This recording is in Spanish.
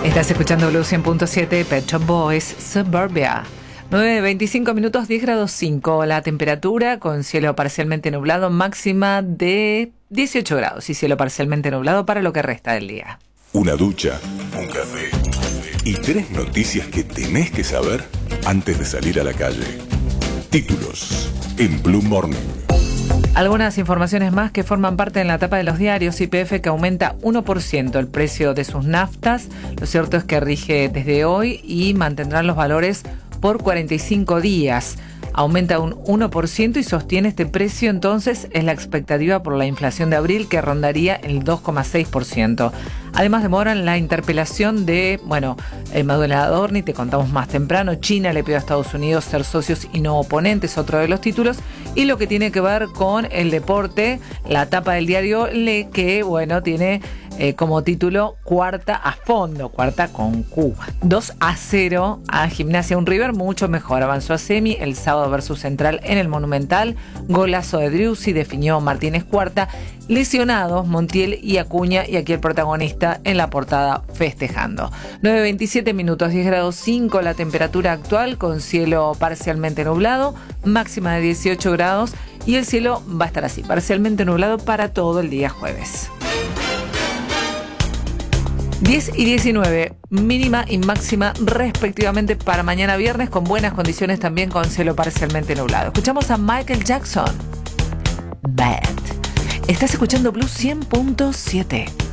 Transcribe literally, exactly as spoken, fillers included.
Estás escuchando Blue cien punto siete, Pet Shop Boys, Suburbia. nueve veinticinco minutos, diez grados cinco la temperatura, con cielo parcialmente nublado, máxima de dieciocho grados y cielo parcialmente nublado para lo que resta del día. Una ducha, un café y tres noticias que tenés que saber antes de salir a la calle. Títulos en Blue Morning. Algunas informaciones más que forman parte en la tapa de los diarios. Y P F que aumenta uno por ciento el precio de sus naftas. Lo cierto es que rige desde hoy y mantendrán los valores por cuarenta y cinco días. Aumenta un uno por ciento y sostiene este precio, entonces es la expectativa por la inflación de abril, que rondaría el dos coma seis por ciento. Además demoran la interpelación de, bueno, el Manuel Adorni, te contamos más temprano. China le pidió a Estados Unidos ser socios y no oponentes, otro de los títulos. Y lo que tiene que ver con el deporte, la tapa del diario Le, que, bueno, tiene eh, como título cuarta a fondo, cuarta con Q. dos a cero a Gimnasia, un River mucho mejor. Avanzó a semi el sábado versus Central en el Monumental. Golazo de Driussi, definió Martínez Cuarta. Lesionados Montiel y Acuña, y aquí el protagonista en la portada festejando. nueve veintisiete minutos, diez grados cinco la temperatura actual, con cielo parcialmente nublado, máxima de dieciocho grados, y el cielo va a estar así, parcialmente nublado para todo el día jueves. diez y diecinueve, mínima y máxima respectivamente para mañana viernes, con buenas condiciones también, con cielo parcialmente nublado. Escuchamos a Michael Jackson, Bad. Estás escuchando Blue cien punto siete.